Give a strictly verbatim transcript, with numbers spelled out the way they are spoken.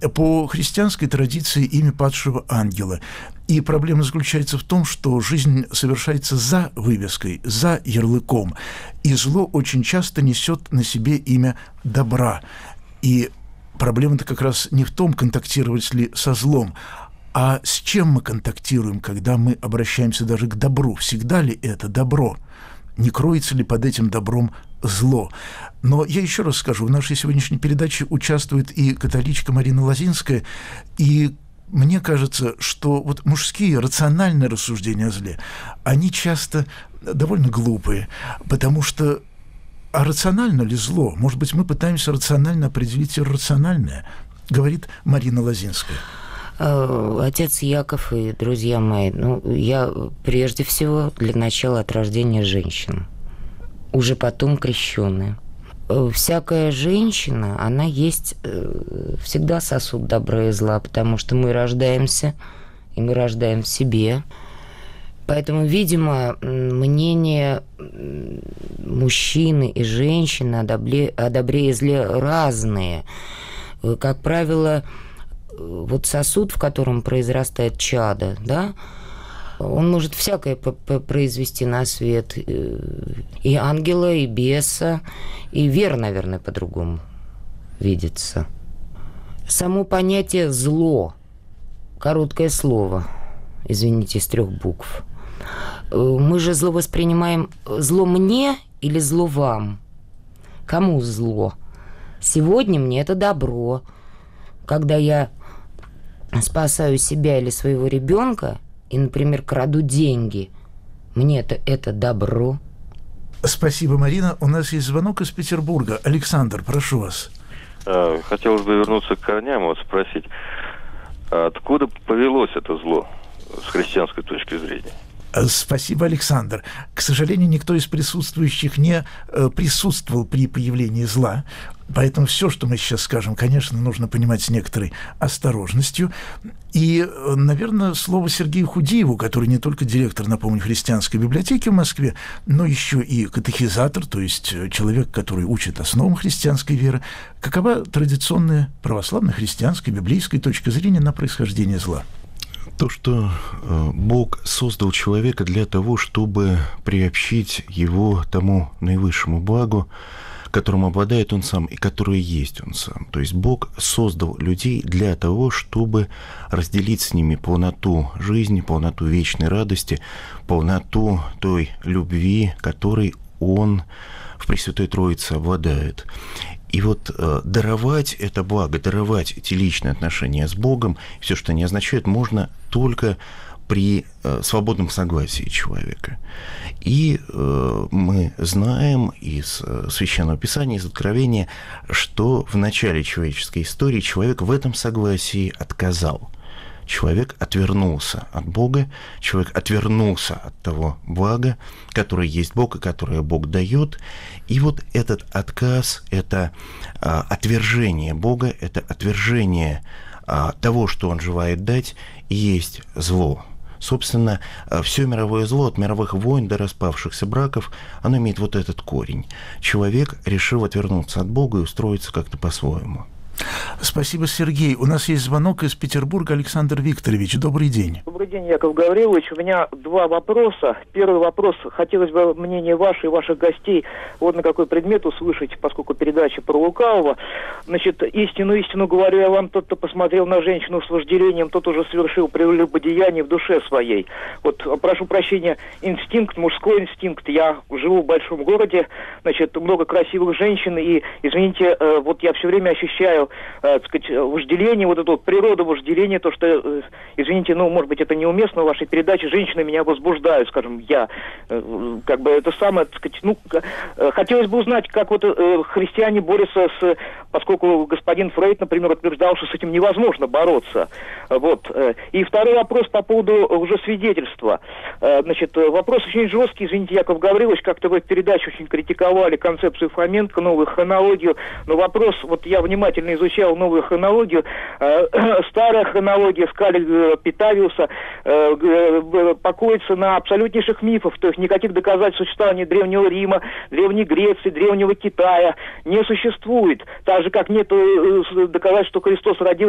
по христианской традиции имя падшего ангела. И проблема заключается в том, что жизнь совершается за вывеской, за ярлыком. И зло очень часто несет на себе имя добра. И проблема-то как раз не в том, контактировать ли со злом, а с чем мы контактируем, когда мы обращаемся даже к добру. Всегда ли это добро? Не кроется ли под этим добром зло? Но я еще раз скажу, в нашей сегодняшней передаче участвует и католичка Марина Лозинская, и мне кажется, что вот мужские рациональные рассуждения о зле, они часто довольно глупые, потому что а рационально ли зло? Может быть, мы пытаемся рационально определить иррациональное, говорит Марина Лозинская. Отец Яков и друзья мои, ну, я прежде всего для начала от рождения женщин, уже потом крещеная. Всякая женщина, она есть всегда сосуд добра и зла, потому что мы рождаемся, и мы рождаем в себе. Поэтому, видимо, мнение мужчины и женщины о добре, о добре и зле разные. Как правило, вот сосуд, в котором произрастает чадо, да, он может всякое произвести на свет. И ангела, и беса, и вера, наверное, по-другому видится. Само понятие «зло», короткое слово, извините, из трех букв. Мы же зло воспринимаем зло мне или зло вам? Кому зло? Сегодня мне это добро. Когда я спасаю себя или своего ребенка и, например, краду деньги, мне это, это добро. Спасибо, Марина. У нас есть звонок из Петербурга. Александр, прошу вас. Хотелось бы вернуться к корням, вот спросить, откуда повелось это зло с христианской точки зрения? Спасибо, Александр. К сожалению, никто из присутствующих не присутствовал при появлении зла, поэтому все, что мы сейчас скажем, конечно, нужно понимать с некоторой осторожностью. И, наверное, слово Сергею Худееву, который не только директор, напомню, христианской библиотеки в Москве, но еще и катехизатор, то есть человек, который учит основам христианской веры. Какова традиционная православно-христианская библейская точка зрения на происхождение зла? То, что Бог создал человека для того, чтобы приобщить его тому наивысшему благу, которым обладает он сам и которое есть он сам. То есть Бог создал людей для того, чтобы разделить с ними полноту жизни, полноту вечной радости, полноту той любви, которой он в Пресвятой Троице обладает. И вот э, даровать это благо, даровать эти личные отношения с Богом, все, что они означают, можно только при э, свободном согласии человека. И э, мы знаем из э, Священного Писания, из Откровения, что в начале человеческой истории человек в этом согласии отказал. Человек отвернулся от Бога, человек отвернулся от того блага, которое есть Бог и которое Бог дает. И вот этот отказ, это а, отвержение Бога, это отвержение а, того, что Он желает дать, и есть зло. Собственно, все мировое зло, от мировых войн до распавшихся браков, оно имеет вот этот корень. Человек решил отвернуться от Бога и устроиться как-то по-своему. Спасибо, Сергей. У нас есть звонок из Петербурга. Александр Викторович, добрый день. Добрый день, Яков Гаврилович. У меня два вопроса. Первый вопрос. Хотелось бы мнение ваше и ваших гостей вот на какой предмет услышать, поскольку передача про лукавого. Значит, истину, истину говорю я вам, тот, кто посмотрел на женщину с вожделением, тот уже совершил прелюбодеяние в душе своей. Вот, прошу прощения, инстинкт, мужской инстинкт. Я живу в большом городе, значит, много красивых женщин, и, извините, вот я все время ощущаю так сказать, вожделение, вот эту вот природу вожделения, то, что, извините, ну, может быть, это неуместно в вашей передаче, женщины меня возбуждают, скажем, я, как бы, это самое, так сказать, ну, хотелось бы узнать, как вот христиане борются с, поскольку господин Фрейд, например, утверждал, что с этим невозможно бороться, вот. И второй вопрос по поводу уже свидетельства. Значит, вопрос очень жесткий, извините, Яков Гаврилович, как-то вы в передаче очень критиковали концепцию Фоменко, новую хронологию, но вопрос, вот я внимательно изучал новую хронологию, э, старая хронология скали Питавиуса э, покоится на абсолютнейших мифах, то есть никаких доказательств существования Древнего Рима, Древней Греции, Древнего Китая не существует, так же как нет доказательств, что Христос родился